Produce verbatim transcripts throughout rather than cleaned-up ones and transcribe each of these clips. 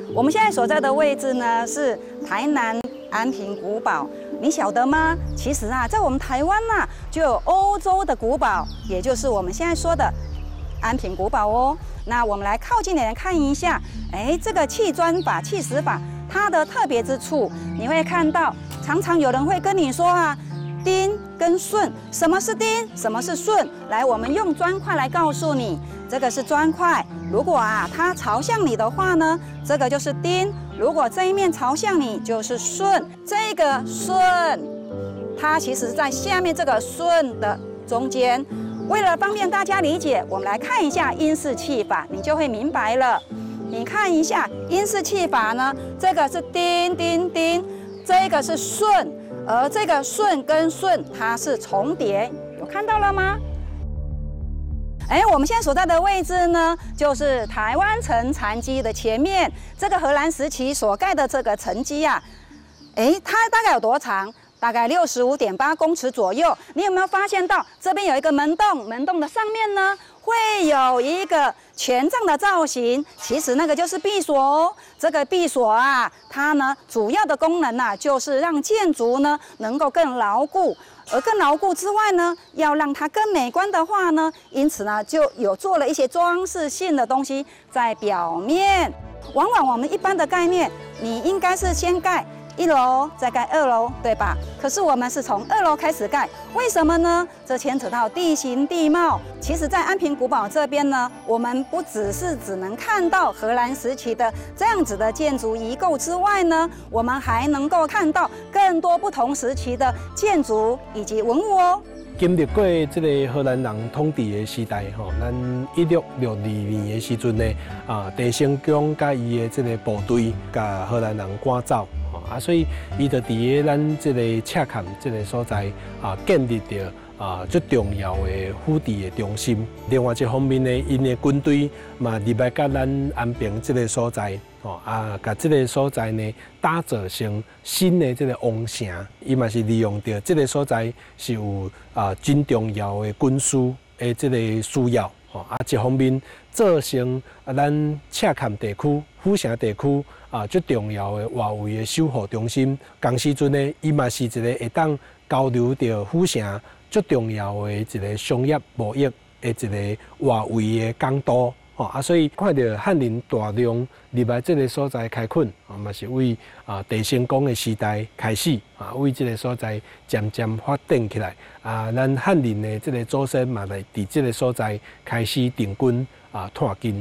我们现在所在的位置呢是台南安平古堡，你晓得吗？其实啊，在我们台湾呐、啊，就有欧洲的古堡，也就是我们现在说的安平古堡哦。那我们来靠近点看一下，哎，这个砌砖法、砌石法它的特别之处，你会看到，常常有人会跟你说啊，钉跟顺，什么是钉，什么是顺？来，我们用砖块来告诉你，这个是砖块。如果啊它朝向你的话呢，这个就是钉；如果这一面朝向你，就是顺。这个顺，它其实在下面这个顺的中间。为了方便大家理解，我们来看一下英式砌法，你就会明白了。你看一下英式砌法呢，这个是钉钉钉，这个是顺，而这个顺跟顺它是重叠，有看到了吗？哎，我们现在所在的位置呢，就是台湾城残基的前面，这个荷兰时期所盖的这个城基啊，哎，它大概有多长？大概六十五点八公尺左右。你有没有发现到这边有一个门洞？门洞的上面呢，会有一个权杖的造型。其实那个就是闭锁哦。这个闭锁啊，它呢主要的功能啊，就是让建筑呢能够更牢固。而更牢固之外呢，要让它更美观的话呢，因此呢就有做了一些装饰性的东西在表面。往往我们一般的概念，你应该是先盖一楼再盖二楼，对吧？可是我们是从二楼开始盖，为什么呢？这牵扯到地形地貌。其实，在安平古堡这边呢，我们不只是只能看到荷兰时期的这样子的建筑遗构之外呢，我们还能够看到更多不同时期的建筑以及文物哦。 经历过这个荷兰人统治的时代，吼，咱一六六二年的时阵呢，啊，郑成功甲伊的这个部队，甲荷兰人赶走，吼啊，所以伊就伫个咱这个赤坎这个所在啊，建立着啊最重要的府邸的中心。另外一方面呢，因的军队嘛入来甲咱安平这个所在。哦啊，把这个所在呢打造成新的这个王城，伊嘛是利用着这个所在是有啊真重要的军事的这个需要。哦啊，一方面造成啊咱赤坎地区、府城地区啊最重要的外围的守护中心。同时阵呢，伊嘛是一个会当交流着府城最重要的一个商业贸易的一个外围的港都。哦啊，所以看到汉人大量入来这个所在开垦，啊嘛是为啊郑成功的时代开始，啊为这个所在渐渐发展起来。啊，咱汉人的这个祖先嘛来伫这个所在开始定居啊探根。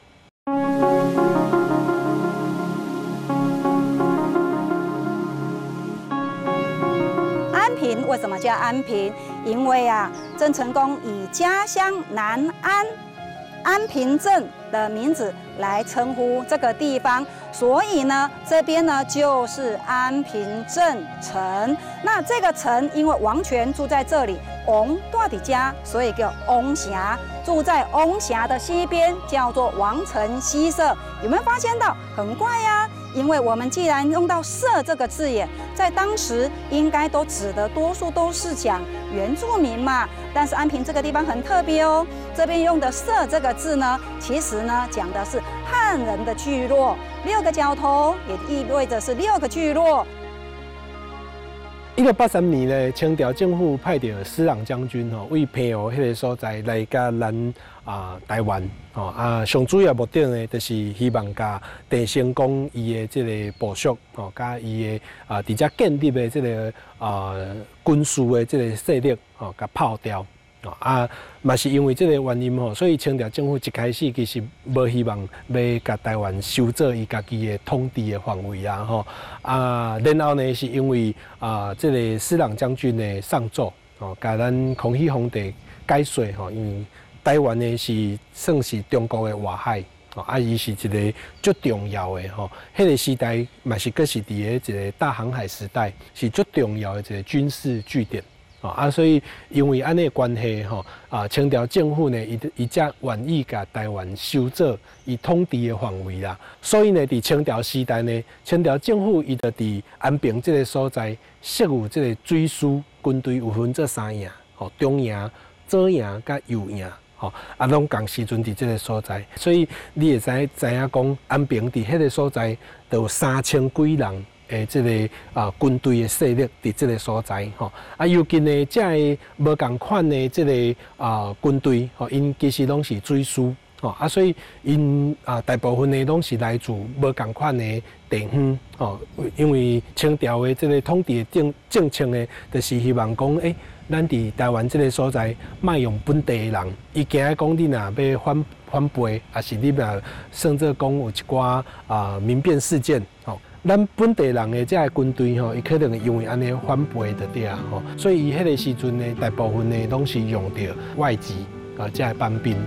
安平为什么叫安平？因为啊，郑成功以家乡南安。安平镇的名字来称呼这个地方，所以呢，这边呢就是安平镇城。那这个城，因为王权住在这里，王住在家，所以叫王城。住在王城的西边，叫做王城西社。有没有发现到？很怪呀、啊，因为我们既然用到“社”这个字眼，在当时应该都指的多数都是讲原住民嘛。但是安平这个地方很特别哦，这边用的“社”这个字呢，其实呢讲的是汉人的聚落，六个角头也意味着是六个聚落。 一九八三年呢，清朝政府派着施琅将军吼，为平湖迄个所在来甲咱啊台湾吼啊，上主要目的呢，就是希望甲郑成功伊的这个部属吼，甲伊的啊伫遮建立的这个啊军事的这个势力吼，甲炮掉。啊，嘛是因为这个原因吼，所以清朝政府一开始其实无希望要甲台湾收做伊家己的统治的范围啊吼。啊，然后呢是因为啊，这个施琅将军的上奏哦，甲咱康熙皇帝解说吼，因为台湾呢是算是中国的外海。啊，伊是一个最重要的吼，迄个时代嘛是阁是伫个一个大航海时代，是最重要的一个军事据点。啊，所以因为安尼关系吼，啊，清朝政府呢，伊伊才愿意甲台湾收做伊统治的范围啦。所以呢，伫清朝时代呢，清朝政府伊就伫安平这个所在设有这个水师军队，有分做三营，吼，中营、左营甲右营。 吼，啊，拢共时阵伫即个所在，所以你会知知影讲安平伫迄个所在，就有三千几人诶，即、这个啊军队诶势力伫即个所在吼。啊，尤其呢，即个无共款诶，即个啊军队吼，因其实拢是水师。哦啊，所以因啊大部分呢拢是来自无共款的地方哦，因为清朝的这个统治的政政策呢，就是希望讲，诶、欸，咱伫台湾这个所在，卖用本地的人，伊惊讲你若要反反背，还是你若甚至讲有一寡啊民变事件，哦，咱本地人的这个军队吼，伊可能因为安尼反背的对啊，吼，所以伊迄个时阵呢，大部分呢拢是用到外籍啊这个班兵。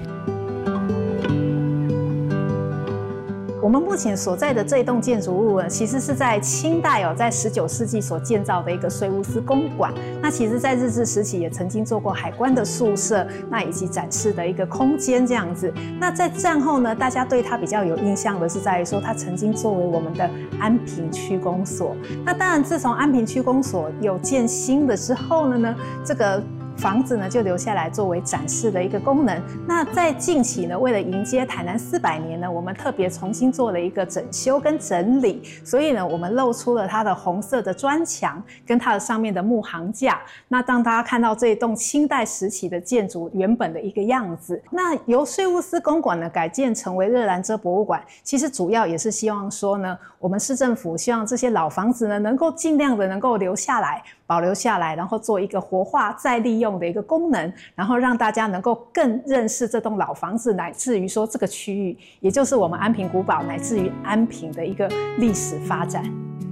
我们目前所在的这一栋建筑物呢，其实是在清代哦，在十九世纪所建造的一个税务司公馆。那其实，在日治时期也曾经做过海关的宿舍，那以及展示的一个空间这样子。那在战后呢，大家对它比较有印象的是在于说，它曾经作为我们的安平区公所。那当然，自从安平区公所有建新的之后呢，呢这个房子呢就留下来作为展示的一个功能。那在近期呢，为了迎接台南四百年呢，我们特别重新做了一个整修跟整理，所以呢，我们露出了它的红色的砖墙跟它的上面的木行架，那让大家看到这一栋清代时期的建筑原本的一个样子。那由税务司公馆呢改建成为热兰遮博物馆，其实主要也是希望说呢，我们市政府希望这些老房子呢能够尽量的能够留下来，保留下来，然后做一个活化再利用的一个功能，然后让大家能够更认识这栋老房子，乃至于说这个区域，也就是我们安平古堡，乃至于安平的一个历史发展。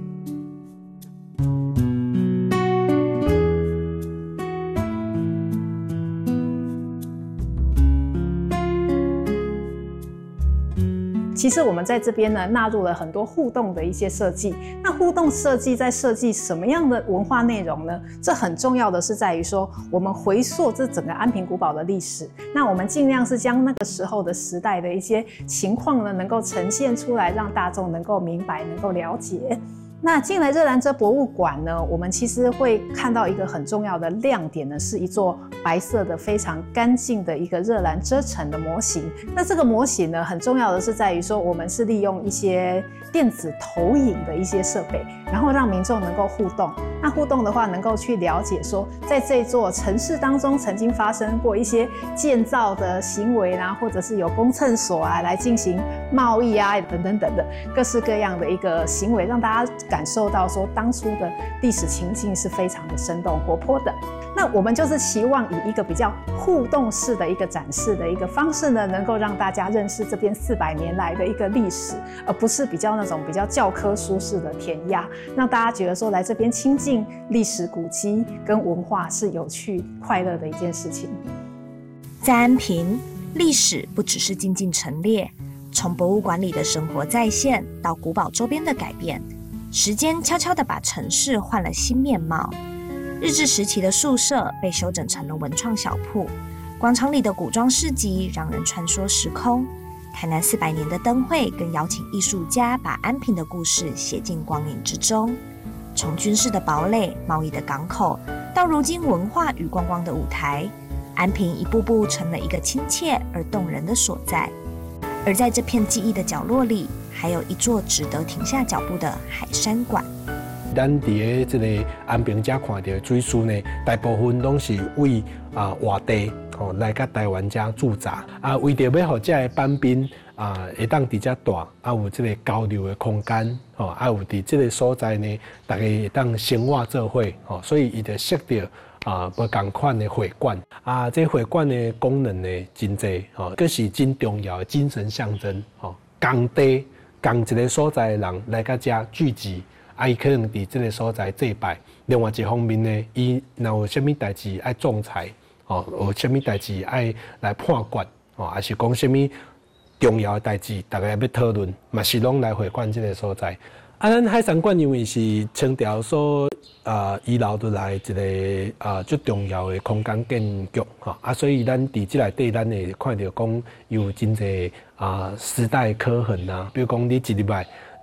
其实我们在这边呢，纳入了很多互动的一些设计。那互动设计在设计什么样的文化内容呢？这很重要的是在于说，我们回溯这整个安平古堡的历史。那我们尽量是将那个时候的时代的一些情况呢，能够呈现出来，让大众能够明白，能够了解。那进来热兰遮博物馆呢，我们其实会看到一个很重要的亮点呢，是一座白色的非常干净的一个热兰遮城的模型。那这个模型呢，很重要的是在于说，我们是利用一些电子投影的一些设备，然后让民众能够互动。那互动的话，能够去了解说，在这座城市当中曾经发生过一些建造的行为啦，或者是有公厕所啊来进行贸易啊等等等的各式各样的一个行为，让大家感受到说当初的历史情境是非常的生动活泼的。那我们就是期望以一个比较互动式的一个展示的一个方式呢，能够让大家认识这边四百年来的一个历史，而不是比较那种比较教科书式的填鸭，让大家觉得说来这边亲近历史古迹跟文化是有趣快乐的一件事情。 在安平，历史不只是静静陈列，从博物馆里的生活再现到古堡周边的改变，时间悄悄地把城市换了新面貌。日治时期的宿舍被修整成了文创小铺，广场里的古装市集让人穿梭时空。台南四百年的灯会更邀请艺术家把安平的故事写进光影之中。从军事的堡垒、贸易的港口，到如今文化与观光的舞台，安平一步步成了一个亲切而动人的所在。而在这片记忆的角落里，还有一座值得停下脚步的海山馆。 咱伫个即个安平遮看到的水师呢，大部分拢是为啊外地吼来甲台湾遮驻扎啊，为着要互遮个班兵啊会当伫遮住，啊有即个交流的空间吼，啊有伫即个所在呢，大家会当生活做伙吼，所以伊就设着啊无共款的会馆啊，这会馆的功能呢真济吼，佫是真重要的精神象征吼，同地同一个所在的人来甲遮聚集。啊，伊可能伫即个所在祭拜。另外一方面呢，伊若有啥物代志爱仲裁，哦，有啥物代志爱来判决，哦，还是讲啥物重要的代志，大家要讨论，嘛是拢来会馆即个所在。啊，咱海山馆因为是清朝所啊遗留落来一个啊最重要的空间建筑，吼啊，所以咱伫即内底，咱会看到讲有真侪啊时代刻痕啊，比如讲你一入来。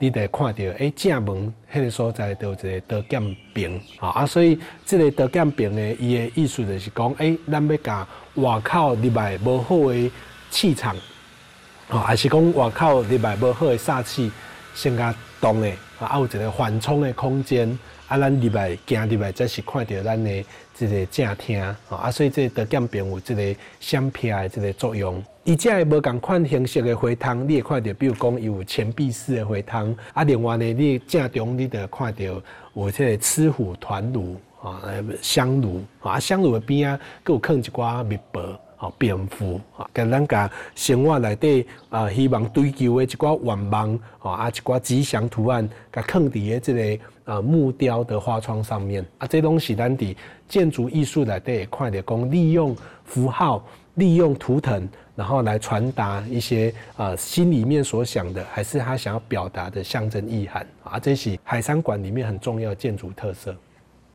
你得看到，诶、欸，正门迄个所在就有一个刀剑屏，啊，啊，所以这个刀剑屏呢，伊的意思就是讲，诶、欸，咱要甲外口入来无好的气场，啊，还是讲外口入来无好的煞气，先甲动的，啊，有一个缓冲的空间。啊，咱入来行入来，才是看到咱的这个正厅，啊，所以这个刀剑屏有这个闪避的这个作用。伊这个无共款形式的花筒，你会看到，比如讲有钱币式的花筒，啊，另外呢，你正中你就看到有这个雌虎团炉，啊，香炉，啊，香炉的边啊，佮有放一寡密宝。哦，蝙蝠啊，甲咱甲生活内底啊，希望追求的一寡愿望，哦啊，一寡吉祥图案，甲放伫咧这个啊木雕的花窗上面啊，这拢是咱伫建筑艺术内底会看到讲利用符号、利用图腾，然后来传达一些啊心里面所想的，还是他想要表达的象征意涵啊，这是海参馆里面很重要的建筑特色。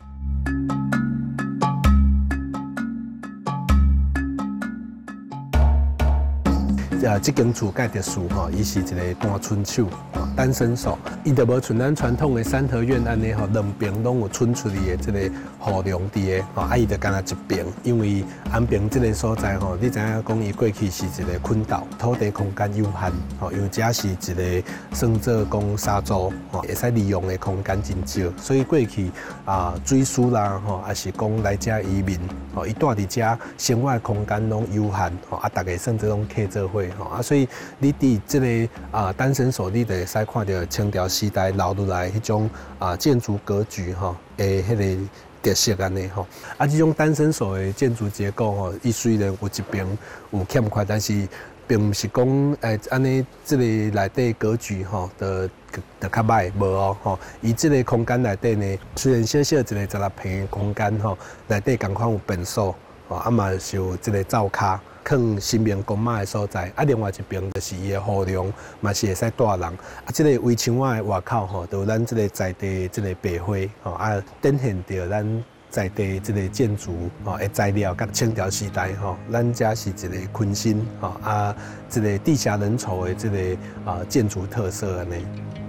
啊，这间厝介特殊吼，伊是一个单春手，哦，单身手，伊就无像咱传统的三合院安尼吼，两边拢有伸出去的这个护梁伫个，吼，啊，伊就干那一边，因为安平这个所在吼，你知影讲伊过去是一个困岛，土地空间有限，吼，因为这是一个算做讲沙洲，吼，会使利用的空间真少，所以过去啊，水师啦，吼，还是讲来遮移民，吼，伊住伫遮生活的空间拢有限，吼，啊，大家算做拢客做伙。啊，所以你伫这个啊单身所，你就会使看到清朝时代留落来迄种啊建筑格局吼，诶，迄个特色安尼吼。啊，这种单身所的建筑结构吼，伊虽然有一边有欠缺，但是并不是讲诶安尼这个内底格局吼的的较歹无哦吼。伊这个空间内底呢，虽然小小一个十六平的空间吼，内底共款有便所，哦，啊嘛是有这个灶骹。放新明公妈的所在，啊，另外一边就是伊的护梁，嘛是会使带人。啊，这个围墙仔的外口吼，就有咱这个在地这个白花，吼啊，展现着咱在地这个建筑吼的材料，甲清朝时代吼，咱家是一个昆新吼啊，这个地下人稠的这个啊建筑特色安尼。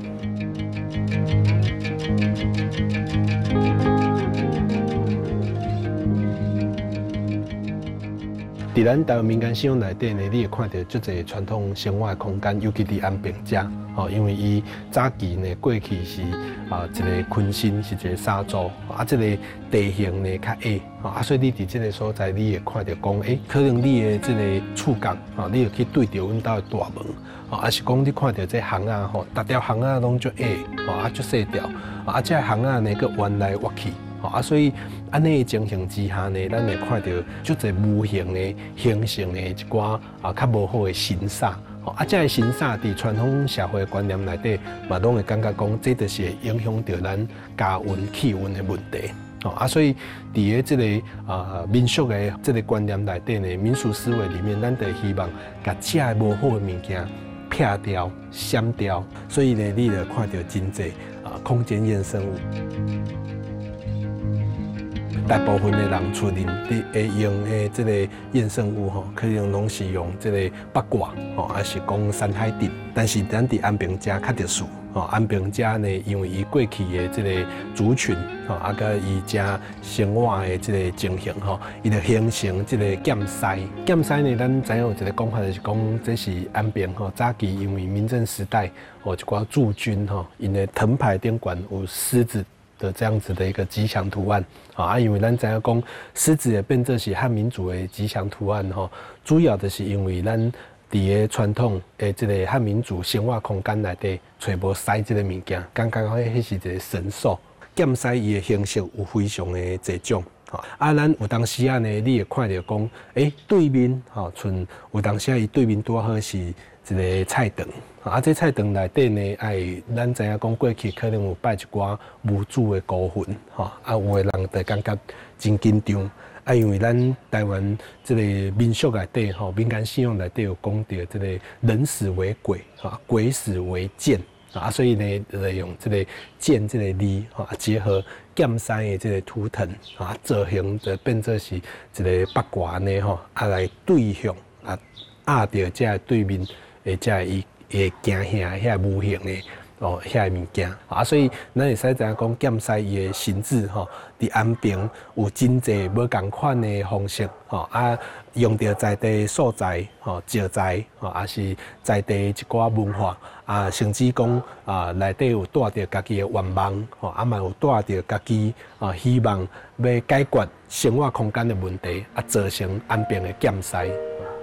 伫咱台湾民间信仰内底呢，你会看到足侪传统生活的空间，尤其伫安平遮，吼，因为伊早期呢过去是啊一个昆新，是一个沙洲，啊，这个地形呢较矮，啊，所以你伫这个所在，你会看到讲，诶、欸，可能你的这个触角，啊，你会去对着阮兜的大门，啊，还是讲你看到这巷仔吼，逐条巷仔拢足矮，啊，足细条，啊，这巷仔呢个弯来弯去。啊，所以安尼的情形之下呢，咱会看到足侪无形的形成的一寡啊较无好的形煞。啊，这个形煞伫传统社会观念内底，嘛拢会感觉讲，这就是会影响到咱家运气运的问题。哦啊，所以伫个这个啊民俗的这个观念内底呢，民俗思维里面，咱就希望甲这个无好的物件撇掉、闪掉。所以呢，你就看到真侪啊空间衍生物。大部分的人出林伫会用的这个衍生物吼，可能拢是用这个八卦吼，还是讲山海镇。但是咱伫安平遮较特殊吼，安平遮呢，因为伊过去的这个族群吼，啊甲伊遮生活的这个情形吼，伊就形成这个剑西。剑西呢，咱知影有一个讲法就是讲，这是安平吼早期因为民政时代吼一寡驻军吼，因的藤牌顶管有狮子的这样子的一个吉祥图案啊，因为咱知影讲狮子也变做是汉民族的吉祥图案吼，主要的是因为咱伫个传统的这个汉民族生活空间内底找无狮这个物件，感觉迄迄是一个神兽。剑狮伊的形式有非常的侪种。啊，咱有当时啊呢，你会看到讲，诶、欸，对面吼，像有当时啊，伊对面拄好是一个菜场，啊，这菜场内底呢，哎，咱知影讲过去可能有摆一寡无主的孤魂，吼，啊，有的人就感觉真紧张，啊，因为咱台湾这个民俗内底吼，民间信仰内底有讲到这个人死为鬼，哈，鬼死为剑。啊，所以呢，就用这个剑这个字啊，结合剑狮的这个图腾啊，造型就变做是一个八卦呢吼，啊来对向啊压着这对面的这伊会惊吓遐无形的哦遐个物件啊，所以咱会使知影讲检视伊的心智吼，伫安平有真济无共款的方式吼啊，用到在地素材吼、石材吼，也是在地一寡文化啊，甚至讲啊内底有带着家己的愿望吼，啊嘛有带着家己啊希望要解决生活空间的问题啊，造成安平的减灾。